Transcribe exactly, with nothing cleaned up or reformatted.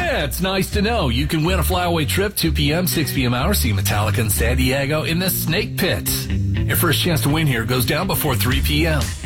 Yeah, it's nice to know. You can win a flyaway trip, two p.m., six p.m. hour, see Metallica in San Diego in the Snake Pit. Your first chance to win here goes down before three p.m.